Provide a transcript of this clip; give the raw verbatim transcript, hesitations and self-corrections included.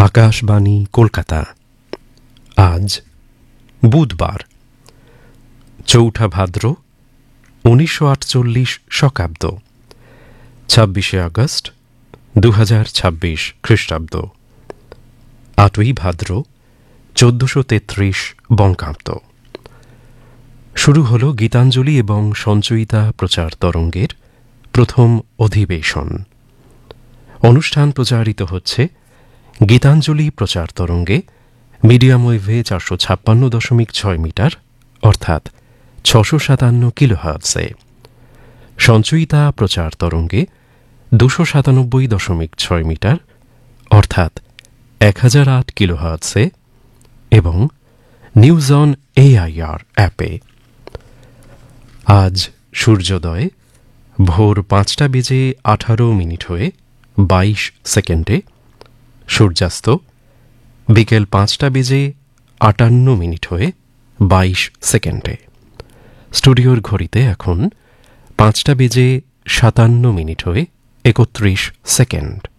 আকাশবাণী কলকাতা। আজ বুধবার চৌঠা ভাদ্র উনিশশো আটচল্লিশ শকাব্দ ছাব্বিশে আগস্ট দু হাজার ছাব্বিশ খ্রিস্টাব্দ আটই ভাদ্র চোদ্দশো তেত্রিশ বঙ্গাব্দ। শুরু হল গীতাঞ্জলি এবং সঞ্চয়িতা প্রচার তরঙ্গের প্রথম অধিবেশন। অনুষ্ঠান প্রচারিত হচ্ছে গীতাঞ্জলি প্রচার তরঙ্গে মিডিয়াম ওয়েভে চারশো ছাপ্পান্ন দশমিক ছয় মিটার অর্থাৎ ছশো সাতান্ন কিলোহার্টসে, সঞ্চয়িতা প্রচার তরঙ্গে দুশো সাতানব্বই দশমিক ছয় মিটার অর্থাৎ এক হাজার আট কিলোহার্টসে এবং নিউজ অন এআইআর অ্যাপে। আজ সূর্যোদয় ভোর পাঁচটা বেজে আঠারো মিনিট হয়ে বাইশ সেকেন্ডে, সূর্যাস্ত বিকেল পাঁচটা বেজে আটান্ন মিনিট হয়ে বাইশ সেকেন্ডে। স্টুডিওর ঘড়িতে এখন পাঁচটা বেজে সাতান্ন মিনিট হয়ে একত্রিশ সেকেন্ড।